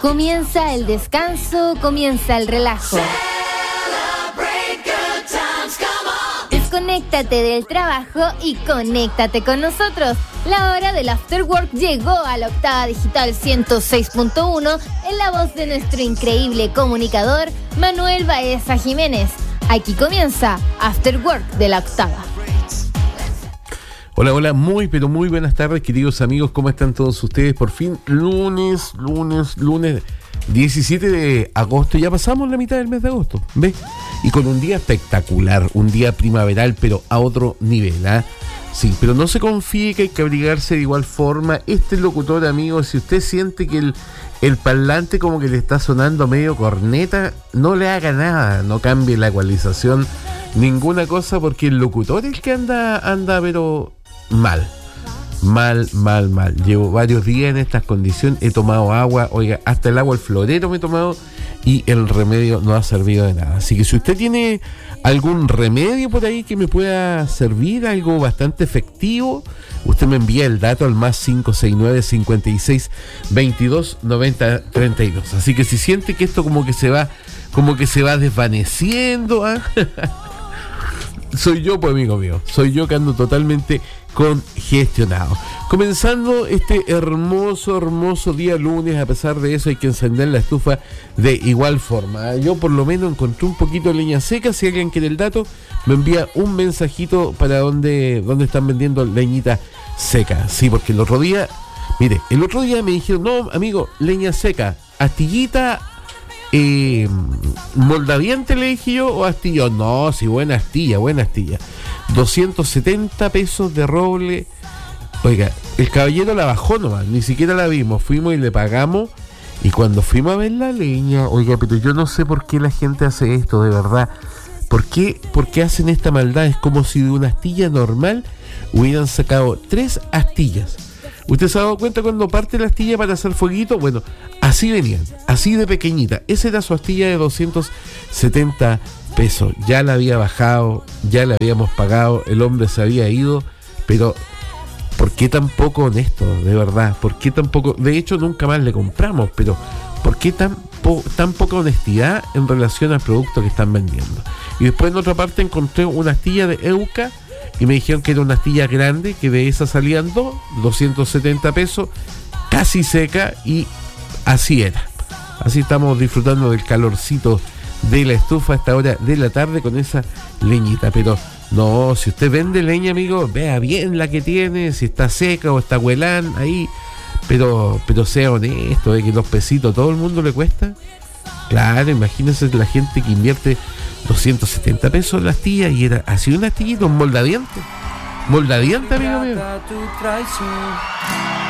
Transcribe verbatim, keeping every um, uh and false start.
Comienza el descanso, comienza el relajo. Desconéctate del trabajo y conéctate con nosotros. La hora del After Work llegó a la Octava Digital ciento seis punto uno en la voz de nuestro increíble comunicador Manuel Baeza Jiménez. Aquí comienza After Work de la Octava. Hola, hola, muy pero muy buenas tardes, queridos amigos, ¿cómo están todos ustedes? Por fin, lunes, lunes, lunes diecisiete de agosto, ya pasamos la mitad del mes de agosto, ¿ves? Y con un día espectacular, un día primaveral, pero a otro nivel, ¿ah? ¿eh? Sí, pero no se confíe que hay que abrigarse de igual forma. Este locutor, amigo, si usted siente que el, el parlante como que le está sonando medio corneta, no le haga nada, no cambie la ecualización, ninguna cosa, porque el locutor es el que anda, anda, pero mal, mal, mal, mal. Llevo varios días en estas condiciones, he tomado agua, oiga, hasta el agua el florero me he tomado y el remedio no ha servido de nada. Así que si usted tiene algún remedio por ahí que me pueda servir, algo bastante efectivo, usted me envía el dato al más cinco seis nueve, cincuenta y seis, veintidós, noventa, treinta y dos. Así que si siente que esto como que se va, como que se va desvaneciendo, ¿eh? Soy yo, pues, amigo mío, soy yo que ando totalmente congestionado. Comenzando este hermoso, hermoso día lunes, a pesar de eso hay que encender la estufa de igual forma. Yo por lo menos encontré un poquito de leña seca. Si alguien quiere el dato, me envía un mensajito para donde, donde están vendiendo leñita seca. Sí, porque el otro día, mire, el otro día me dijeron, no, amigo, leña seca, astillita, Eh, moldaviente, le dije yo, o astilla. No, sí, buena astilla, buena astilla. doscientos setenta pesos de roble. Oiga, el caballero la bajó nomás, ni siquiera la vimos. Fuimos y le pagamos. Y cuando fuimos a ver la leña, oiga, pero yo no sé por qué la gente hace esto, de verdad. ¿Por qué, por qué hacen esta maldad? Es como si de una astilla normal hubieran sacado tres astillas. ¿Usted se ha dado cuenta cuando parte la astilla para hacer fueguito? Bueno, así venían, así de pequeñita. Esa era su astilla de doscientos setenta pesos. Ya la había bajado, ya la habíamos pagado, el hombre se había ido, pero ¿por qué tan poco honesto, de verdad? ¿Por qué tan poco? De hecho, nunca más le compramos, pero ¿por qué tan, po, tan poca honestidad en relación al producto que están vendiendo? Y después en otra parte encontré una astilla de Euca, y me dijeron que era una astilla grande, que de esa salían dos, doscientos setenta pesos, casi seca, y así era. Así estamos disfrutando del calorcito de la estufa a esta hora de la tarde con esa leñita. Pero no, si usted vende leña, amigo, vea bien la que tiene, si está seca o está huelán ahí, pero, pero sea honesto, de que los pesitos a todo el mundo le cuesta. Claro, imagínense la gente que invierte doscientos setenta pesos en la astilla y era así una astillita, un moldadiente. Moldadiente, amigo mío.